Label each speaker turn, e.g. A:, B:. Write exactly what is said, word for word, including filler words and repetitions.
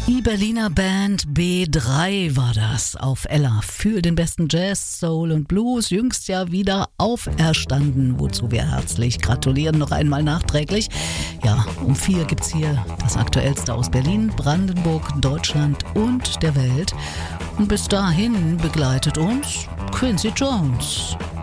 A: Die Berliner Band B drei war das auf Ella. Für den besten Jazz, Soul und Blues, jüngst ja wieder auferstanden, wozu wir herzlich gratulieren, noch einmal nachträglich. Ja, um vier gibt's hier das Aktuellste aus Berlin, Brandenburg, Deutschland und der Welt. Und bis dahin begleitet uns Quincy Jones.